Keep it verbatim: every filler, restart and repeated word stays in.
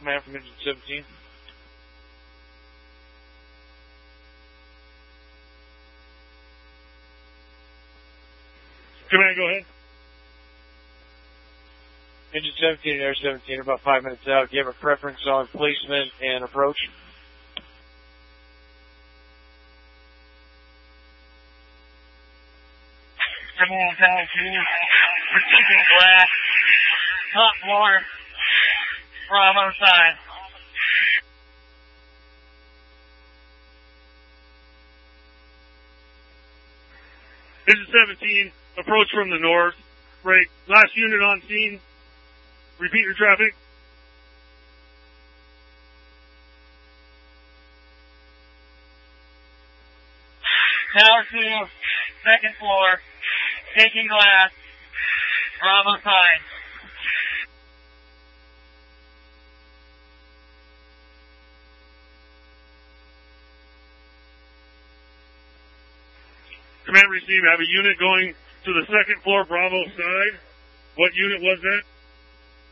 command from Engine seventeen. Command, go ahead. Engine seventeen and Air seventeen are about five minutes out. Do you have a preference on placement and approach? Command, Tower two, receiving glass, top floor, Bravo side. Engine seventeen, approach from the north. Break. Last unit on scene. Repeat your traffic. Tower two, second floor, taking glass, Bravo side. Command, receive. I have a unit going to the second floor, Bravo side. What unit was that?